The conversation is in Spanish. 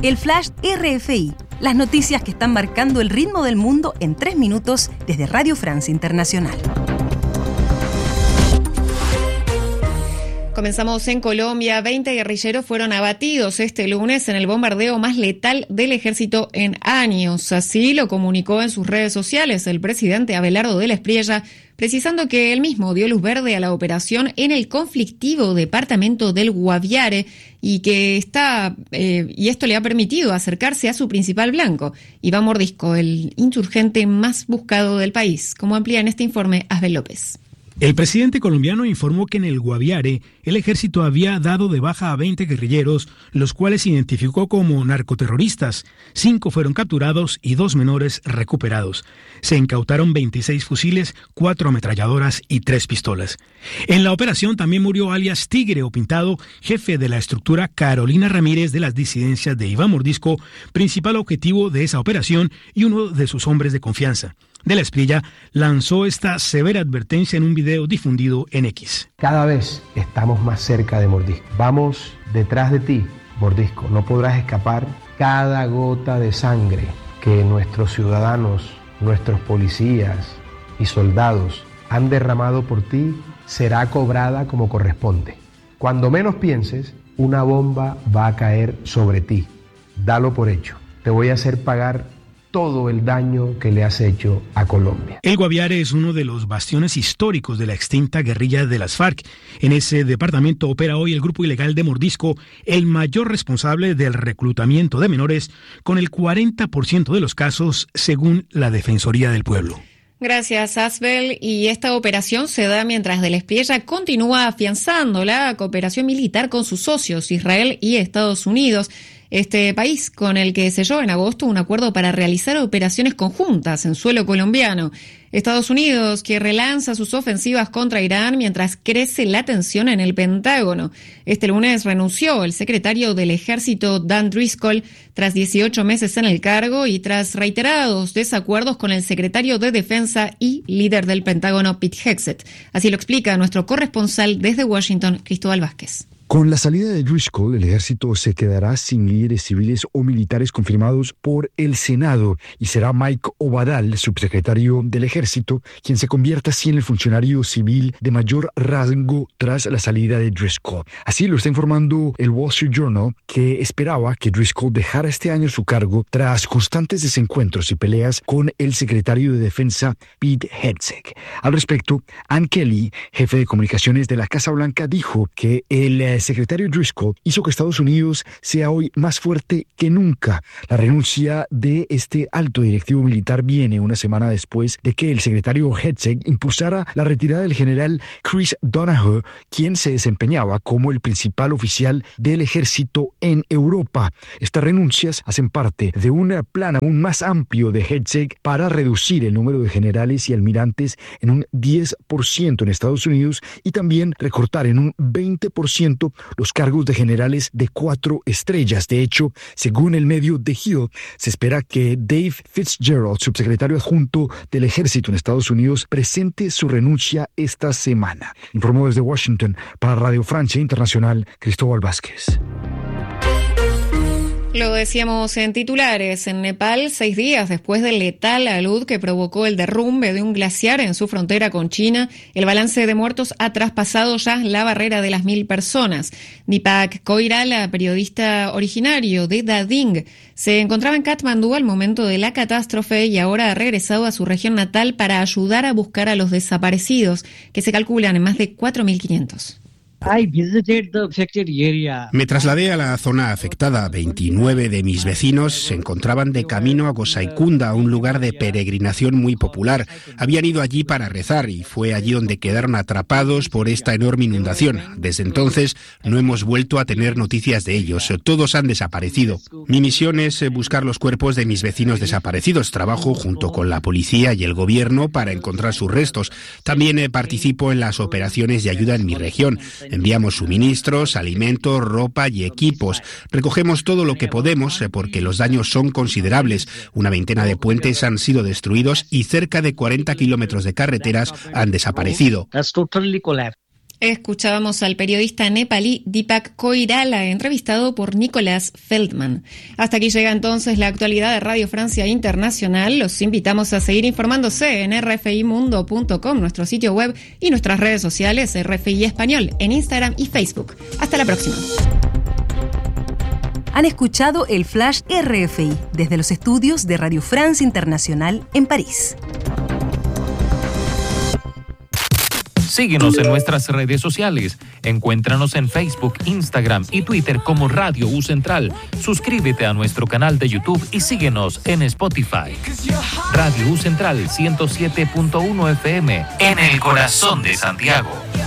El Flash RFI, las noticias que están marcando el ritmo del mundo en 3 minutos desde Radio Francia Internacional. Comenzamos en Colombia. 20 guerrilleros fueron abatidos este lunes en el bombardeo más letal del ejército en años. Así lo comunicó en sus redes sociales el presidente Abelardo de la Espriella, precisando que él mismo dio luz verde a la operación en el conflictivo departamento del Guaviare y que esto le ha permitido acercarse a su principal blanco, Iván Mordisco, el insurgente más buscado del país. Como amplía en este informe Asbel López. El presidente colombiano informó que en el Guaviare el ejército había dado de baja a 20 guerrilleros, los cuales identificó como narcoterroristas. 5 fueron capturados y 2 menores recuperados. Se incautaron 26 fusiles, 4 ametralladoras y 3 pistolas. En la operación también murió alias Tigre o Pintado, jefe de la estructura Carolina Ramírez de las disidencias de Iván Mordisco, principal objetivo de esa operación y uno de sus hombres de confianza. De la Espriella lanzó esta severa advertencia en un video difundido en X. Cada vez estamos más cerca de Mordisco. Vamos detrás de ti, Mordisco. No podrás escapar. Cada gota de sangre que nuestros ciudadanos, nuestros policías y soldados han derramado por ti será cobrada como corresponde. Cuando menos pienses, una bomba va a caer sobre ti. Dalo por hecho. Te voy a hacer pagar todo el daño que le has hecho a Colombia. El Guaviare es uno de los bastiones históricos de la extinta guerrilla de las FARC. En ese departamento opera hoy el grupo ilegal de Mordisco, el mayor responsable del reclutamiento de menores, con el 40% de los casos, según la Defensoría del Pueblo. Gracias, Asbel. Y esta operación se da mientras de la Espriella continúa afianzando la cooperación militar con sus socios, Israel y Estados Unidos. Este país con el que selló en agosto un acuerdo para realizar operaciones conjuntas en suelo colombiano. Estados Unidos, que relanza sus ofensivas contra Irán mientras crece la tensión en el Pentágono. Este lunes renunció el secretario del Ejército, Dan Driscoll, tras 18 meses en el cargo y tras reiterados desacuerdos con el secretario de Defensa y líder del Pentágono, Pete Hegseth. Así lo explica nuestro corresponsal desde Washington, Cristóbal Vázquez. Con la salida de Driscoll, el ejército se quedará sin líderes civiles o militares confirmados por el Senado y será Mike Obadal, subsecretario del ejército, quien se convierta así en el funcionario civil de mayor rango tras la salida de Driscoll. Así lo está informando el Wall Street Journal, que esperaba que Driscoll dejara este año su cargo tras constantes desencuentros y peleas con el secretario de Defensa, Pete Hegseth. Al respecto, Ann Kelly, jefe de comunicaciones de la Casa Blanca, dijo que el secretario Driscoll hizo que Estados Unidos sea hoy más fuerte que nunca. La renuncia de este alto directivo militar viene una semana después de que el secretario Hegseth impulsara la retirada del general Chris Donahoe, quien se desempeñaba como el principal oficial del ejército en Europa. Estas renuncias hacen parte de un plan aún más amplio de Hegseth para reducir el número de generales y almirantes en un 10% en Estados Unidos y también recortar en un 20% los cargos de generales de 4 estrellas. De hecho, según el medio The Hill, se espera que Dave Fitzgerald, subsecretario adjunto del ejército en Estados Unidos, presente su renuncia esta semana. Informó desde Washington para Radio Francia Internacional, Cristóbal Vázquez. Lo decíamos en titulares. En Nepal, 6 días después del letal alud que provocó el derrumbe de un glaciar en su frontera con China, el balance de muertos ha traspasado ya la barrera de las 1.000 personas. Deepak Koirala, periodista originario de Dading, se encontraba en Katmandú al momento de la catástrofe y ahora ha regresado a su región natal para ayudar a buscar a los desaparecidos, que se calculan en más de 4.500. Me trasladé a la zona afectada. 29 de mis vecinos se encontraban de camino a Gosaikunda, un lugar de peregrinación muy popular. Habían ido allí para rezar y fue allí donde quedaron atrapados por esta enorme inundación. Desde entonces no hemos vuelto a tener noticias de ellos. Todos han desaparecido. Mi misión es buscar los cuerpos de mis vecinos desaparecidos. Trabajo junto con la policía y el gobierno para encontrar sus restos. También participo en las operaciones de ayuda en mi región. Enviamos suministros, alimentos, ropa y equipos. Recogemos todo lo que podemos porque los daños son considerables. Una veintena de puentes han sido destruidos y cerca de 40 kilómetros de carreteras han desaparecido. Escuchábamos al periodista nepalí Deepak Koirala, entrevistado por Nicolás Feldman. Hasta aquí llega entonces la actualidad de Radio Francia Internacional. Los invitamos a seguir informándose en rfimundo.com, nuestro sitio web, y nuestras redes sociales, RFI Español, en Instagram y Facebook. Hasta la próxima. Han escuchado el Flash RFI desde los estudios de Radio France Internacional en París. Síguenos en nuestras redes sociales. Encuéntranos en Facebook, Instagram y Twitter como Radio U Central. Suscríbete a nuestro canal de YouTube y síguenos en Spotify. Radio U Central 107.1 FM en el corazón de Santiago.